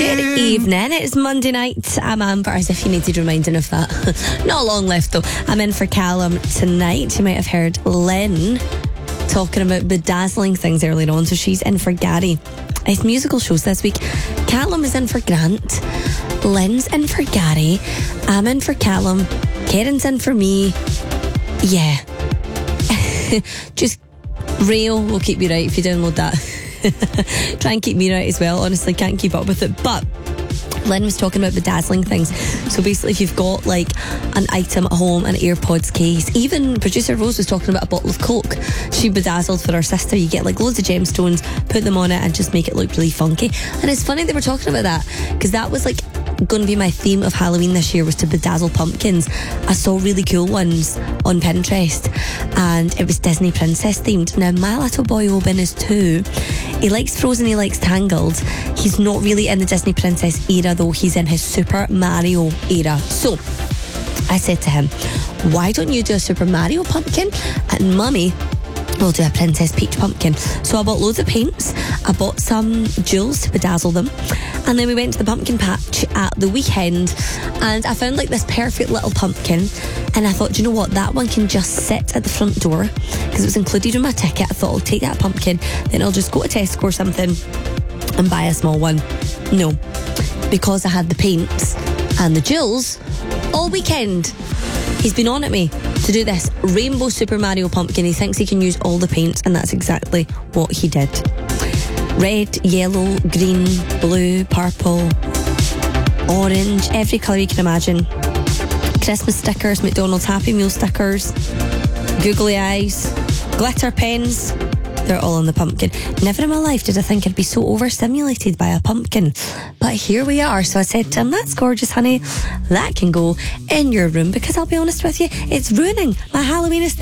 Good evening. It's Monday night. I'm Amber, as if you needed reminding of that. Not long left though. I'm in for Callum tonight. You might have heard Lynn talking about bedazzling things earlier on, so she's in for Gary. It's musical shows this week. Callum is in for Grant. Lynn's in for Gary. I'm in for Callum. Karen's in for me. Yeah. Just Rail will keep you right if you download that. Try and keep me right as well. Honestly, can't keep up with it. But Lynn was talking about bedazzling things. So basically, if you've got like an item at home, an AirPods case, even producer Rose was talking about a bottle of Coke she bedazzled for her sister. You get like loads of gemstones, put them on it and just make it look really funky. And it's funny they were talking about that, because that was like going to be my theme of Halloween this year, was to bedazzle pumpkins. I saw really cool ones on Pinterest and it was Disney princess themed. Now my little boy Owen is 2. He likes Frozen, he likes Tangled. He's not really in the Disney princess era though, he's in his Super Mario era. So I said to him, why don't you do a Super Mario pumpkin and Mummy will do a Princess Peach pumpkin. So I bought loads of paints, I bought some jewels to bedazzle them, and then we went to the pumpkin patch at the weekend and I found like this perfect little pumpkin, and I thought, you know what, that one can just sit at the front door because it was included in my ticket. I thought I'll take that pumpkin, then I'll just go to Tesco or something and buy a small one. No, because I had the paints and the jewels all weekend, he's been on at me to do this rainbow Super Mario pumpkin. He thinks he can use all the paints, and that's exactly what he did. Red, yellow, green, blue, purple, orange, every colour you can imagine. Christmas stickers, McDonald's Happy Meal stickers, googly eyes, glitter pens. They're all on the pumpkin. Never in my life did I think I'd be so overstimulated by a pumpkin. But here we are. So I said to him, that's gorgeous, honey. That can go in your room, because I'll be honest with you, it's ruining my Halloween aesthetic.